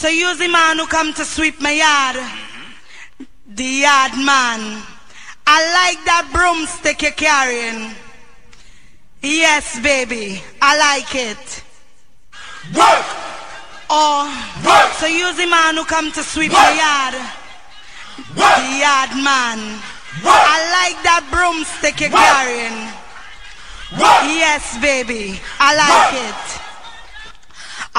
So use the man who come to sweep my yard. The yard man. I like that broomstick you're carrying. Yes, baby. I like it. Work! Oh, work! So use the man who come to sweep my yard. Work! The yard man. Work! I like that broomstick you're carrying. Work! Yes, baby. I like it.